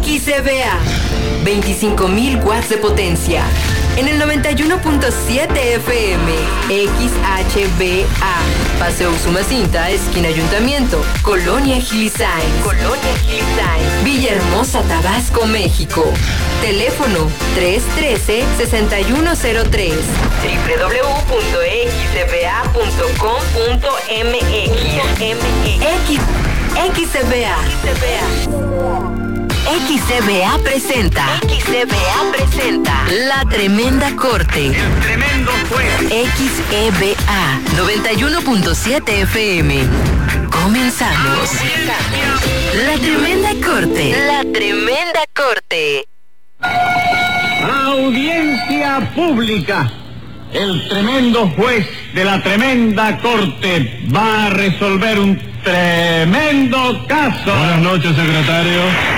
XCBA, 25.000 watts de potencia. En el 91.7 FM, XHBA, Paseo Usumacinta, esquina Ayuntamiento, Colonia Gilisain, Villahermosa, Tabasco, México. Teléfono 313-6103, www.xcba.com.mx. XCBA. XCBA presenta La Tremenda Corte. El tremendo juez. XEBA 91.7 FM. Comenzamos. La Tremenda Corte. Audiencia pública. El tremendo juez de la tremenda corte va a resolver un tremendo caso. Buenas noches, secretario.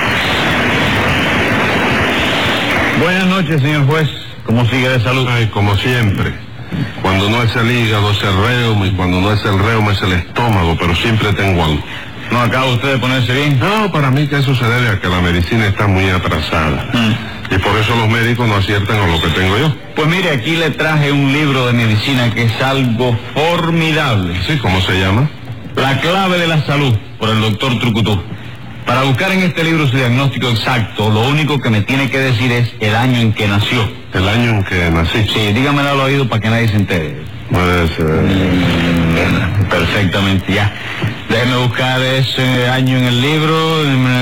Buenas noches, señor juez. ¿Cómo sigue de salud? Ay, como siempre. Cuando no es el hígado es el reuma, y cuando no es el reuma es el estómago, pero siempre tengo algo. ¿No acaba usted de ponerse bien? No, para mí que eso se debe a que la medicina está muy atrasada. Y por eso los médicos no aciertan con lo que tengo yo. Pues mire, aquí le traje un libro de medicina que es algo formidable. Sí, ¿cómo se llama? La clave de la salud, por el doctor Trucutú. Para buscar en este libro su diagnóstico exacto, lo único que me tiene que decir es el año en que nació. El año en que nací. Sí, dígamelo al oído para que nadie se entere. Pues, perfectamente, ya. Déjeme buscar ese año en el libro.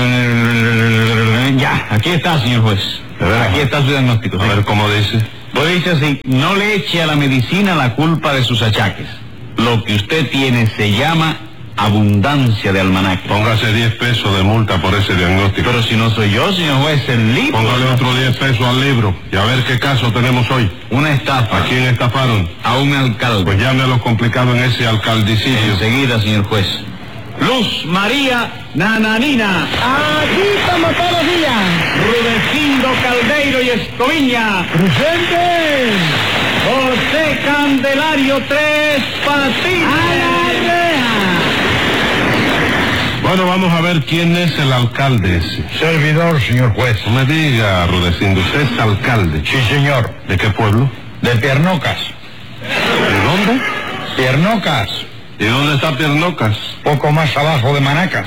Ya, aquí está, señor juez. Aquí está su diagnóstico. A ver cómo dice. Pues dice así: no le eche a la medicina la culpa de sus achaques. Lo que usted tiene se llama abundancia de almanaque. Póngase 10 pesos de multa por ese diagnóstico. Pero si no soy yo, señor juez, el libro. Póngale otro 10 pesos al libro y a ver qué caso tenemos hoy. Una estafa. ¿A quién estafaron? A un alcalde. Pues llame a lo complicado en ese alcaldicidio. Enseguida, señor juez. Luz María Nananina. Aquí estamos todos los días. Rudecindo Caldeiro y Escoviña. ¡Presente! José Candelario Tres Patines. ¡A la reja! Bueno, vamos a ver quién es el alcalde ese. Servidor, señor juez. No me diga, Rudecindo, usted es alcalde. Sí, señor. ¿De qué pueblo? De Piernocas. ¿De dónde? Piernocas. ¿Y dónde está Piernocas? Poco más abajo de Manacas.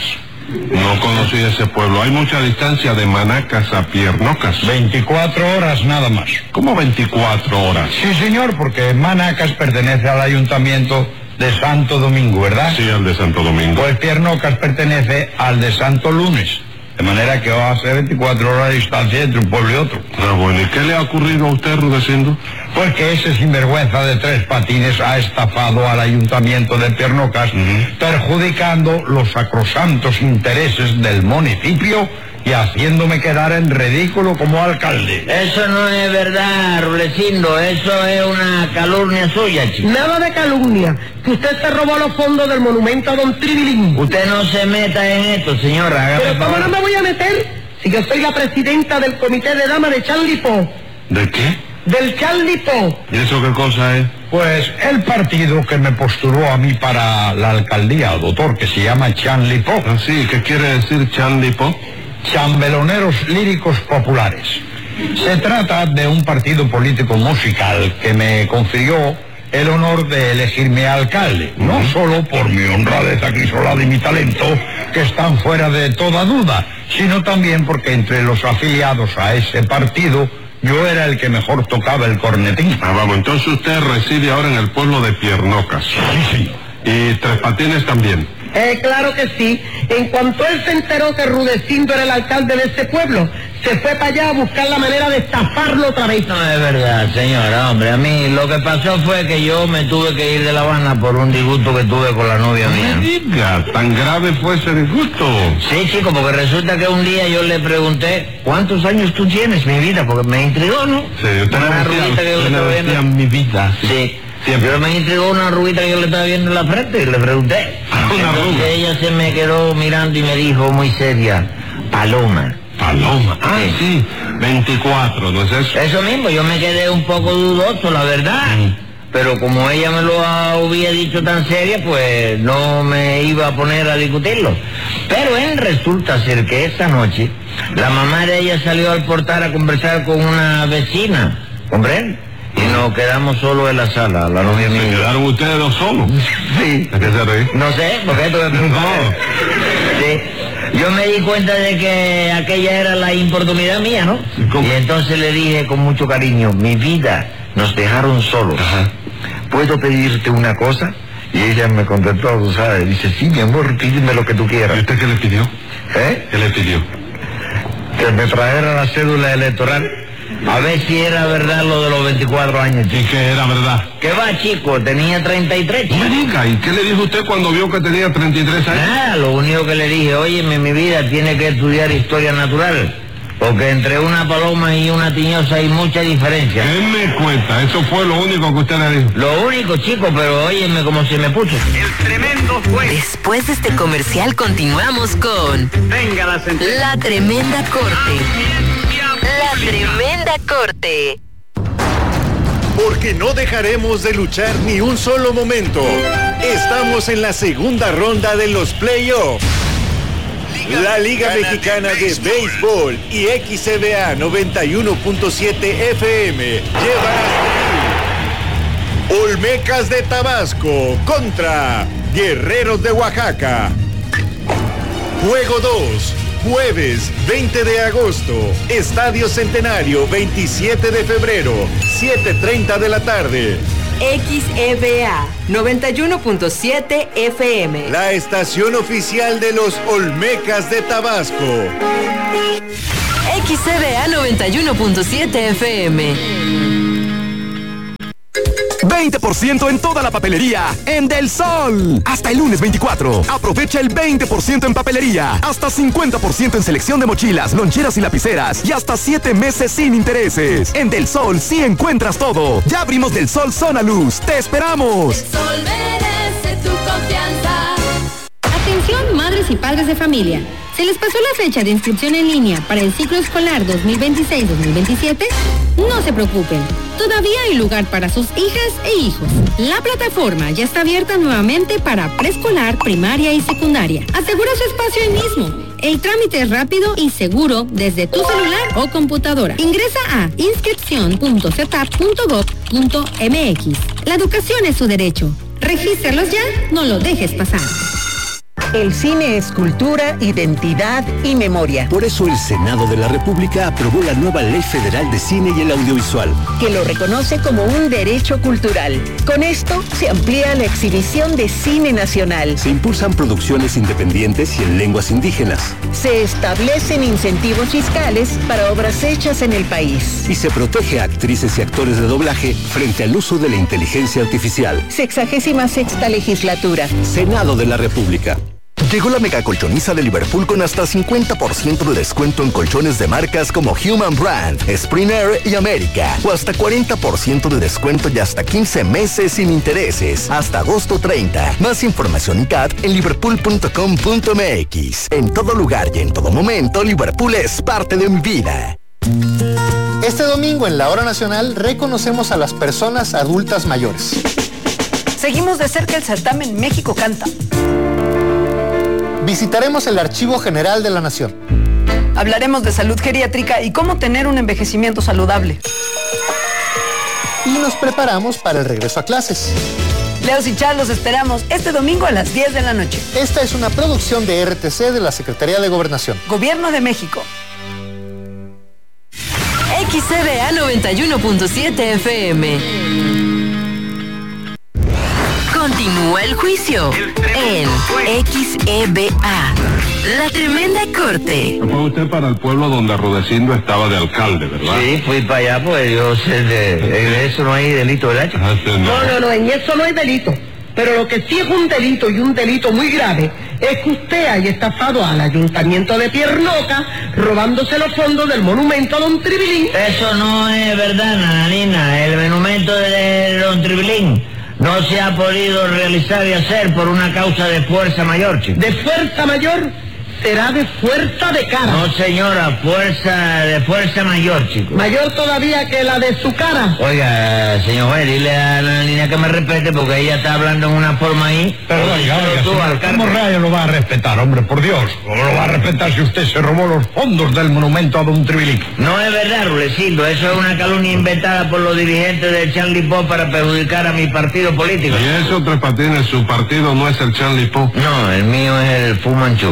No conocí ese pueblo. Hay mucha distancia de Manacas a Piernocas. 24 horas nada más. ¿Cómo 24 horas? Sí, señor, porque Manacas pertenece al ayuntamiento de Santo Domingo, ¿verdad? Sí, al de Santo Domingo. Pues Piernocas pertenece al de Santo Lunes. De manera que va a ser 24 horas de distancia entre un pueblo y otro. Ah, bueno, ¿y qué le ha ocurrido a usted, Rudecindo? Pues que ese sinvergüenza de Tres Patines ha estafado al ayuntamiento de Piernocas, perjudicando los sacrosantos intereses del municipio y haciéndome quedar en ridículo como alcalde. Eso no es verdad, Rulecindo, eso es una calumnia suya, chico. Nada de calumnia, que usted se robó los fondos del monumento a Don Tribilín. Usted no se meta en esto, señora, hágame Pero ¿cómo favor. no me voy a meter si yo soy la presidenta del comité de damas de Charlie Po? ¿De qué? Del Charlie Po. ¿Y eso qué cosa es? Pues el partido que me postuló a mí para la alcaldía, doctor, que se llama Charlie Po. Ah, sí, ¿qué quiere decir Chanlipo? Chambeloneros Líricos Populares. Se trata de un partido político musical que me confirió el honor de elegirme alcalde, no solo por mi honradez acrisolada y mi talento, que están fuera de toda duda, sino también porque entre los afiliados a ese partido yo era el que mejor tocaba el cornetín. Ah, vamos, entonces usted reside ahora en el pueblo de Piernocas. Sí, señor. Y Tres Patines también. Claro que sí. En cuanto él se enteró que Rudecindo era el alcalde de ese pueblo, se fue para allá a buscar la manera de estafarlo otra vez. No es verdad, señora, hombre, a mí lo que pasó fue que yo me tuve que ir de La Habana por un disgusto que tuve con la novia mía. Diga, ¿tan grave fue ese disgusto? Sí, chico, porque resulta que un día yo le pregunté, ¿cuántos años tú tienes, mi vida? Porque me intrigó, ¿no? Sí, usted Una arruguita que yo le estaba viendo. mi vida. Sí. Siempre. Pero me intrigó una arruguita que yo le estaba viendo en la frente y le pregunté. Una arruga. Entonces ella se me quedó mirando y me dijo muy seria, Paloma. Paloma. Ah, sí. 24, ¿no es eso? Eso mismo, yo me quedé un poco dudoso, la verdad. pero como ella me lo había dicho tan seria, pues no me iba a poner a discutirlo. Pero resulta ser que esa noche la mamá de ella salió al portal a conversar con una vecina, ¿comprende? Y nos quedamos solos en la sala, la novia mía. ¿Se quedaron ustedes dos solos? Sí. ¿De qué se reí? No sé, porque esto me preguntó. Sí. Yo me di cuenta de que aquella era la importunidad mía, ¿no? ¿Cómo? Y entonces le dije con mucho cariño, mi vida, nos dejaron solos. Ajá. ¿Puedo pedirte una cosa? Y ella me contestó, tú sabes, dice, sí, mi amor, pídeme lo que tú ¿Y quieras. usted qué le pidió? ¿Eh? ¿Qué le pidió? Que me trajera la cédula electoral, a ver si era verdad lo de los 24 años. ¿Y qué era verdad? ¿Qué va, chico? Tenía 33. No me diga, ¿y qué le dijo usted cuando vio que tenía 33 años? Nada, lo único que le dije, óyeme, mi vida, tiene que estudiar historia natural, porque entre una paloma y una tiñosa hay mucha diferencia. ¿Qué me cuenta? Eso fue lo único que usted le dijo. Lo único, chico, pero óyeme como se me puso. El tremendo juez. Después de este comercial continuamos con Venga la sentencia. La Tremenda Corte. La Tremenda Corte. Porque no dejaremos de luchar ni un solo momento. Estamos en la segunda ronda de los playoffs. La Liga Mexicana de Béisbol y XCBA 91.7 FM llevan Olmecas de Tabasco contra Guerreros de Oaxaca. Juego 2, jueves 20 de agosto, Estadio Centenario, 27 de febrero, 7:30 de la tarde. XEBA 91.7 FM. La estación oficial de los Olmecas de Tabasco. XEBA 91.7 FM. 20% en toda la papelería en Del Sol. Hasta el lunes 24. Aprovecha el 20% en papelería. Hasta 50% en selección de mochilas, loncheras y lapiceras. Y hasta 7 meses sin intereses. En Del Sol sí encuentras todo. Ya abrimos Del Sol Zona Luz. ¡Te esperamos! El Sol merece tu confianza. Atención, madres y padres de familia. ¿Se les pasó la fecha de inscripción en línea para el ciclo escolar 2026-2027? No se preocupen, todavía hay lugar para sus hijas e hijos. La plataforma ya está abierta nuevamente para preescolar, primaria y secundaria. Asegura su espacio ahí mismo. El trámite es rápido y seguro desde tu celular o computadora. Ingresa a inscripción.cetap.gov.mx. La educación es su derecho. Regístralos ya, no lo dejes pasar. El cine es cultura, identidad y memoria. Por eso el Senado de la República aprobó la nueva Ley Federal de Cine y el Audiovisual, Que lo reconoce como un derecho cultural. Con esto se amplía la exhibición de cine nacional. se impulsan producciones independientes y en lenguas indígenas, Se establecen incentivos fiscales para obras hechas en el país. y se protege a actrices y actores de doblaje frente al uso de la inteligencia artificial. 66ª legislatura. Senado de la República. Llegó la mega colchoniza de Liverpool con hasta 50% de descuento en colchones de marcas como Human Brand, Spring Air y América. O hasta 40% de descuento y hasta 15 meses sin intereses. Hasta agosto 30. Más información y CAT en liverpool.com.mx. En todo lugar y en todo momento, Liverpool es parte de mi vida. Este domingo en la Hora Nacional reconocemos a las personas adultas mayores. Seguimos de cerca el certamen México Canta. Visitaremos el Archivo General de la Nación. Hablaremos de salud geriátrica y cómo tener un envejecimiento saludable. Y nos preparamos para el regreso a clases. Leos y Char, los esperamos este domingo a las 10 de la noche. Esta es una producción de RTC de la Secretaría de Gobernación. Gobierno de México. XCBA 91.7 FM. Continúa el juicio en XEBA. La Tremenda Corte. Fue usted para el pueblo donde Rudecindo estaba de alcalde, ¿verdad? Sí, fui para allá, pues yo sé de eso no hay delito, ¿verdad? No, en eso no hay delito. Pero lo que sí es un delito y un delito muy grave es que usted haya estafado al ayuntamiento de Piernoca robándose los fondos del monumento a Don Tribilín. Eso no es verdad, Nananina. El monumento de Don Tribilín no se ha podido realizar y hacer por una causa de fuerza mayor, chico. ¿De fuerza mayor? será de fuerza de cara. No, señora, de fuerza mayor, chico. Mayor todavía que la de su cara. Oiga, señor juez, dile a la niña que me respete porque ella está hablando en una forma ahí. Pero oiga, señor, ¿cómo rayos lo va a respetar, hombre? Por Dios, ¿cómo lo va a respetar si usted se robó los fondos del monumento a don Tribilín? No es verdad, Rulecindo, eso es una calumnia inventada por los dirigentes del Charlie Pop para perjudicar a mi partido político. Y eso, Tres Patines, su partido no es el Charlie Pop. No, el mío es el Fu Manchu.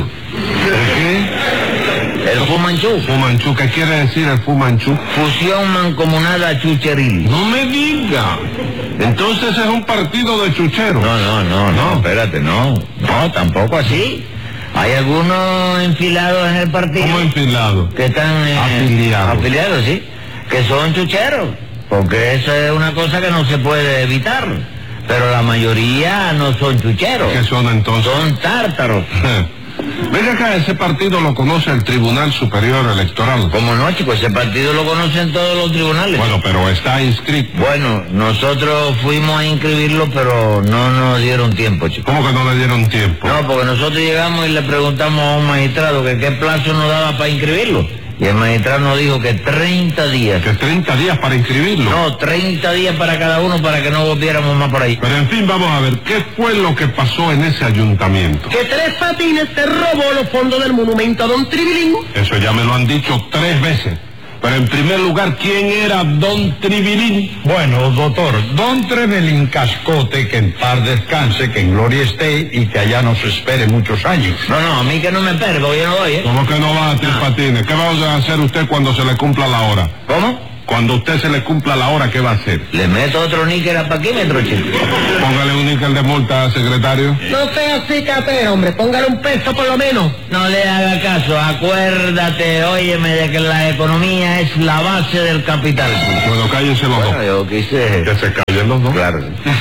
¿El qué? El Fu Manchu. Fu Manchu, ¿qué quiere decir el Fu Manchu? Fusión mancomunada chucheril. No me diga. Entonces es un partido de chucheros. No, espérate, no, tampoco así. Hay algunos enfilados en el partido. ¿Cómo enfilados? Que están afiliados, sí, que son chucheros, porque eso es una cosa que no se puede evitar. Pero la mayoría no son chucheros. ¿Qué son entonces? Son tártaros. Venga acá, ese partido lo conoce el Tribunal Superior Electoral. ¿Cómo no, chicos? Ese partido lo conocen todos los tribunales. Bueno, pero está inscrito. Bueno, nosotros fuimos a inscribirlo, pero no nos dieron tiempo, chicos. ¿Cómo que no le dieron tiempo? No, porque nosotros llegamos y le preguntamos a un magistrado que qué plazo nos daba para inscribirlo. Y el magistrado nos dijo que 30 días. ¿Que 30 días para inscribirlo? No, 30 días para cada uno para que no volviéramos más por ahí. Pero en fin, vamos a ver, ¿qué fue lo que pasó en ese ayuntamiento? Que Tres Patines se robó los fondos del monumento a don Tribilín. Eso ya me lo han dicho 3 veces. Pero en primer lugar, ¿quién era don Tribilín? Bueno, doctor, don Trevelín Cascote, que en paz descanse, que en gloria esté y que allá nos espere muchos años. No, a mí que no me espere, porque yo no voy, ¿eh? ¿Cómo que no va a Tres Patines? ¿Qué va a hacer usted cuando se le cumpla la hora? ¿Cómo? Cuando usted se le cumpla la hora, ¿qué va a hacer? Le meto otro níquel a paquímetro, chico. Póngale un níquel de multa, secretario. No sea así, capé, hombre, póngale un peso por lo menos. No le haga caso, acuérdate, óyeme, de que la economía es la base del capital. Bueno, cállense los dos. Yo quise... Que se callen los dos. Claro.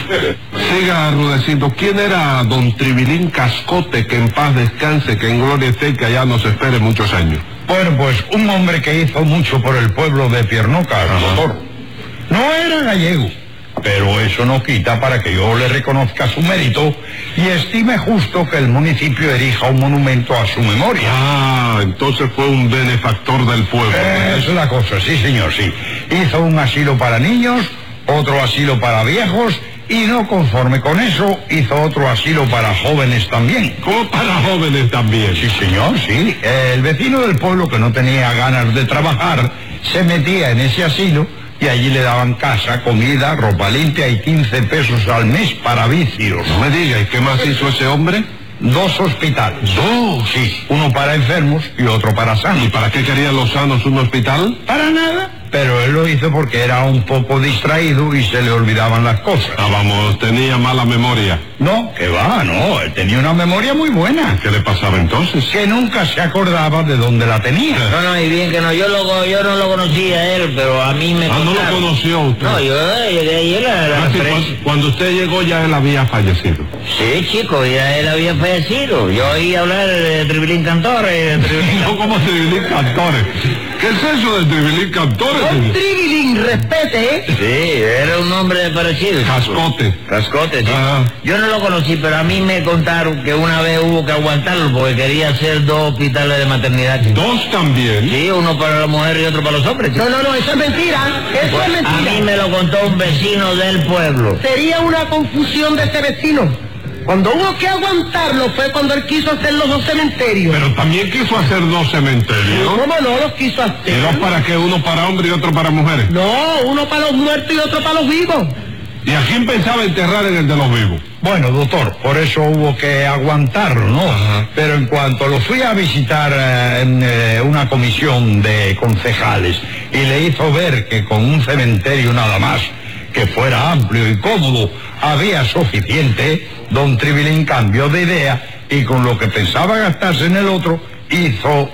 Siga, Rudecindo, ¿quién era don Tribilín Cascote, que en paz descanse, que en gloria esté y que allá nos espere muchos años? Bueno, pues un hombre que hizo mucho por el pueblo de Piernoca, doctor. No era gallego, pero eso no quita para que yo le reconozca su mérito y estime justo que el municipio erija un monumento a su memoria. Ah, entonces fue un benefactor del pueblo. Esa es la cosa, sí señor, sí. Hizo un asilo para niños, otro asilo para viejos y no conforme con eso, hizo otro asilo para jóvenes también. ¿Cómo para jóvenes también? Sí, señor, sí. El vecino del pueblo que no tenía ganas de trabajar se metía en ese asilo y allí le daban casa, comida, ropa limpia y 15 pesos al mes para vicios. No me diga, ¿y qué más hizo ese hombre? 2 hospitales. ¿2? Sí, uno para enfermos y otro para sanos. ¿Y para qué querían los sanos un hospital? Para nada. Pero él lo hizo porque era un poco distraído y se le olvidaban las cosas. Ah, vamos, tenía mala memoria. No, que va, no, él tenía una memoria muy buena. ¿Qué le pasaba entonces? Que nunca se acordaba de dónde la tenía. No, y bien que no, yo no lo conocía a él, pero a mí me contaron. ¿No lo conoció usted? No, yo llegué ayer a la cuando usted llegó ya él había fallecido. Sí, chico, ya él había fallecido. Yo oí hablar de Tribilín Cantores. No, como Tribilín Cantores. ¿Qué es eso de Tribilín Cantores? Don Tribilín, respete, ¿eh? Sí, era un nombre parecido. Cascote, sí. Ah. Yo no lo conocí, pero a mí me contaron que una vez hubo que aguantarlo porque quería hacer 2 hospitales de maternidad. Chico. ¿2 también? Sí, uno para la mujer y otro para los hombres. Chico. No, eso es mentira. Eso es mentira. A mí me lo contó un vecino del pueblo. Sería una confusión de ese vecino. Cuando hubo que aguantarlo fue cuando él quiso hacer los 2 cementerios. Pero también quiso hacer 2 cementerios. ¿Cómo no los quiso hacer? ¿Y 2 para qué? ¿Uno para hombres y otro para mujeres? No, uno para los muertos y otro para los vivos. ¿Y a quién pensaba enterrar en el de los vivos? Bueno, doctor, por eso hubo que aguantarlo, ¿no? Ajá. Pero en cuanto lo fui a visitar en una comisión de concejales y le hizo ver que con un cementerio nada más, que fuera amplio y cómodo, había suficiente, don Tribilín cambió de idea y con lo que pensaba gastarse en el otro, hizo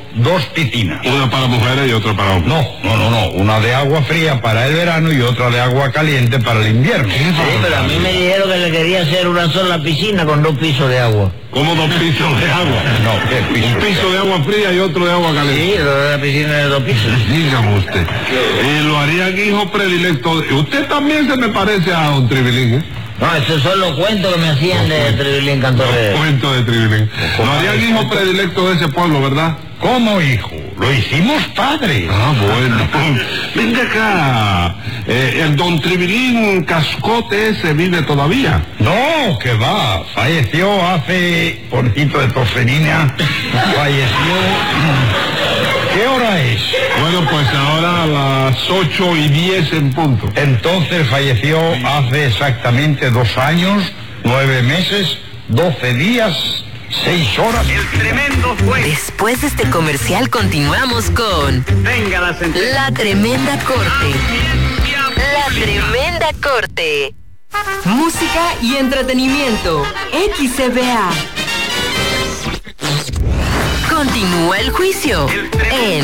2 piscinas. Una para mujeres y otra para hombres. No. Una de agua fría para el verano y otra de agua caliente para el invierno. Sí, pero a mí me dijeron que le quería hacer una sola piscina con 2 pisos de agua. ¿Cómo 2 pisos de agua? No, ¿qué piso? Un piso de agua fría y otro de agua caliente. Sí, la piscina de 2 pisos. Dígame usted. Lo harían hijo predilecto. Usted también se me parece a don Tribilín, ¿eh? No, esos son los cuentos que me hacían de Tribilín Cantorrero. Los cuentos de Tribilín. Lo harían hijo predilecto de ese pueblo, ¿verdad? ¿Cómo, hijo? Lo hicimos padre. Ah, bueno. Venga acá. El don Tribilín Cascote ese vive todavía. No, que va. Falleció hace... Pobrecito de Torcenina. Falleció... ¿Qué hora es? Bueno, pues ahora a las 8:10 en punto. Entonces falleció hace exactamente 2 años, 9 meses, 12 días, 6 horas. El tremendo juez. Después de este comercial continuamos con... Venga la sentencia. La Tremenda Corte. La Tremenda Corte. Música y entretenimiento. XCBA. Continúa el juicio en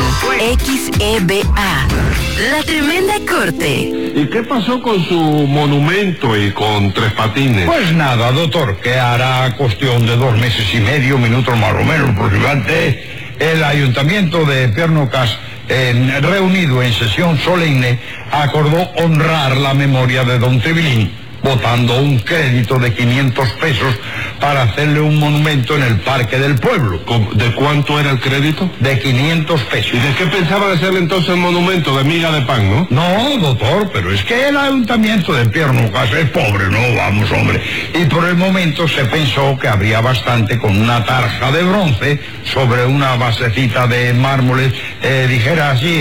XEBA. La Tremenda Corte. ¿Y qué pasó con su monumento y con Tres Patines? Pues nada, doctor, que hará cuestión de 2 meses y medio, minutos más o menos, aproximadamente, el Ayuntamiento de Piernocas, reunido en sesión solemne, acordó honrar la memoria de don Tribilín, votando un crédito de 500 pesos para hacerle un monumento en el Parque del Pueblo. ¿De cuánto era el crédito? De 500 pesos. ¿Y de qué pensaban hacerle entonces el monumento? De miga de pan, ¿no? No, doctor, pero es que el Ayuntamiento de Piernocas es pobre, ¿no? Vamos, hombre. Y por el momento se pensó que habría bastante con una tarja de bronce sobre una basecita de mármoles, dijera así,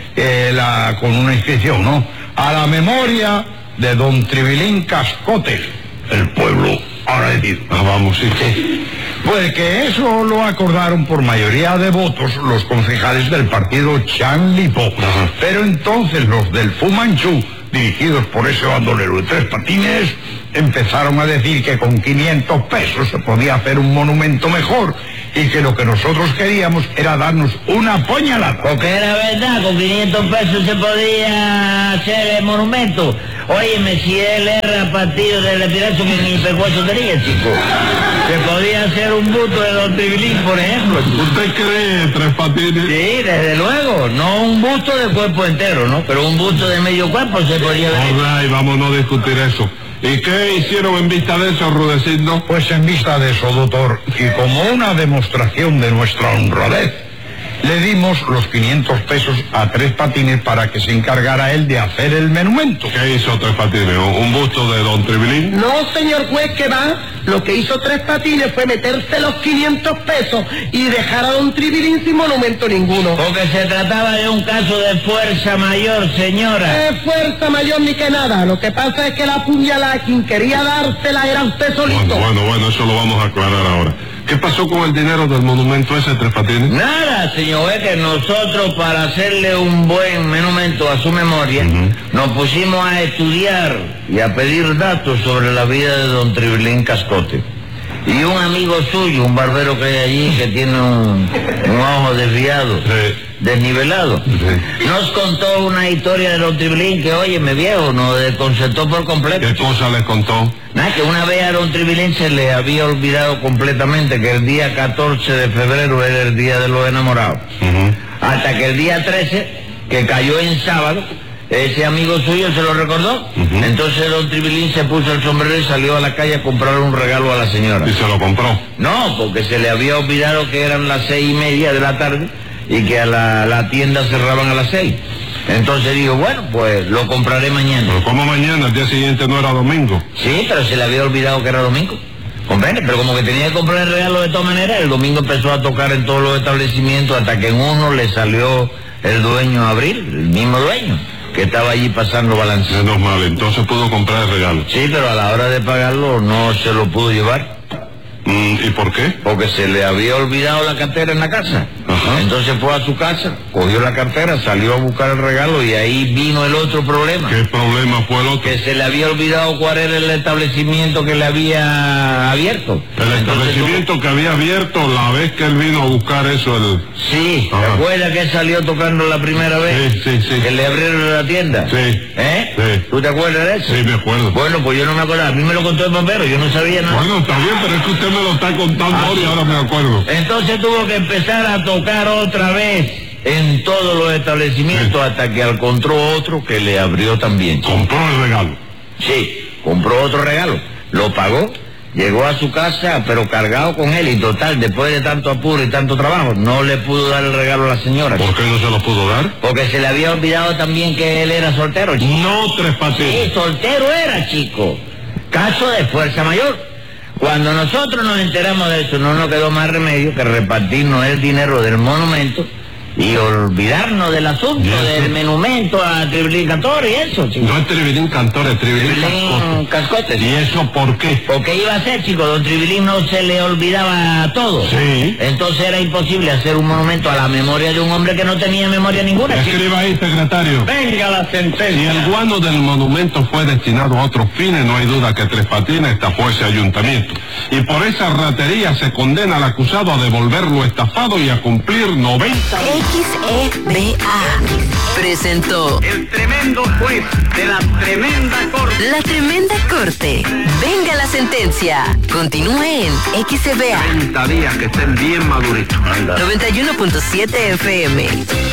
con una inscripción, ¿no? A la memoria de don Tribilín Cascote, el pueblo agradecido. Vamos, sí. Pues que eso lo acordaron por mayoría de votos los concejales del partido Chanlipo. Pero entonces los del Fu Manchú, dirigidos por ese bandolero de Tres Patines, empezaron a decir que con 500 pesos se podía hacer un monumento mejor y que lo que nosotros queríamos era darnos una puñalada. Porque era verdad, con 500 pesos se podía hacer el monumento. Óyeme, si él era partido del retirazo que ni pecueso tenía, chico. Se podía hacer un busto de don Tribilín, por ejemplo. ¿Usted cree, Tres Patines? Sí, desde luego. No un busto de cuerpo entero, ¿no? Pero un busto de medio cuerpo se podía ver. All right, vamos a no discutir eso. ¿Y qué hicieron en vista de eso, Rudecindo? Pues en vista de eso, doctor, y como una demostración de nuestra honradez, le dimos los 500 pesos a Tres Patines para que se encargara él de hacer el monumento. ¿Qué hizo Tres Patines? ¿Un busto de don Tribilín? No, señor juez, que va. Lo que hizo Tres Patines fue meterse los 500 pesos y dejar a don Tribilín sin monumento ninguno. Porque se trataba de un caso de fuerza mayor, señora. Fuerza mayor ni que nada. Lo que pasa es que la puñalada quien quería dársela era usted solito. Bueno, eso lo vamos a aclarar ahora. ¿Qué pasó con el dinero del monumento ese, Tres Patines? Nada, señor, es que nosotros para hacerle un buen monumento a su memoria, nos pusimos a estudiar y a pedir datos sobre la vida de don Tribilín Cascote. Y un amigo suyo, un barbero que hay allí, que tiene un ojo desviado, desnivelado, nos contó una historia de don Tribilín que, óyeme viejo, nos desconcertó por completo. ¿Qué cosa les contó? Nada, que una vez a don Tribilín se le había olvidado completamente que el día 14 de febrero era el día de los enamorados. Hasta que el día 13, que cayó en sábado, ese amigo suyo se lo recordó. Entonces don Tribilín se puso el sombrero y salió a la calle a comprar un regalo a la señora. ¿Y se lo compró? No, porque se le había olvidado que eran las 6:30 de la tarde y que a la tienda cerraban a las 6. Entonces digo, bueno, pues lo compraré mañana. ¿Pero cómo mañana? El día siguiente no era domingo. Sí, pero se le había olvidado que era domingo. Comprende, pero como que tenía que comprar el regalo de todas maneras, el domingo empezó a tocar en todos los establecimientos hasta que en uno le salió el dueño a abrir, el mismo dueño, que estaba allí pasando balance. Menos mal, entonces pudo comprar el regalo. Sí, pero a la hora de pagarlo no se lo pudo llevar. ¿Y por qué? Porque se le había olvidado la cartera en la casa. Entonces fue a su casa, cogió la cartera, salió a buscar el regalo y ahí vino el otro problema. ¿Qué problema fue el otro? Que se le había olvidado cuál era el establecimiento que le había abierto. El establecimiento que había abierto la vez que él vino a buscar eso. Sí, ¿te acuerdas que él salió tocando la primera vez? Sí. Que le abrieron la tienda. Sí. Sí. ¿Tú te acuerdas de eso? Sí, me acuerdo. Bueno, pues yo no me acuerdo. A mí me lo contó el bombero, yo no sabía nada. Bueno, está bien, pero es que usted me lo está contando ahora y ahora me acuerdo. Entonces tuvo que empezar a tocar otra vez en todos los establecimientos hasta que encontró otro que le abrió también. ¿Compró el regalo? Sí, compró otro regalo. Lo pagó, llegó a su casa, pero cargado con él y total, después de tanto apuro y tanto trabajo, no le pudo dar el regalo a la señora. ¿Por qué no se lo pudo dar? Porque se le había olvidado también que él era soltero, chico. No, Tres Patines. Sí, soltero era, chico. Caso de fuerza mayor. Cuando nosotros nos enteramos de eso, no nos quedó más remedio que repartirnos el dinero del monumento y olvidarnos del asunto del monumento a Tribilín Cantor y eso, chico. No es Tribilín Cantor, es Tribilín Cascote. ¿Y eso por qué? Porque iba a ser, chico, don Tribilín no se le olvidaba todo. Sí. Entonces era imposible hacer un monumento a la memoria de un hombre que no tenía memoria ninguna, chico. Escriba ahí, secretario. Venga la sentencia. Si el guano del monumento fue destinado a otros fines, no hay duda que Tres Patines estafó ese ayuntamiento. Y por esa ratería se condena al acusado a devolver lo estafado y a cumplir 90 XEBA presentó El tremendo juez de la tremenda corte. La Tremenda Corte. Venga la sentencia. Continúe en XEBA 30 días que estén bien maduritos. 91.7 FM.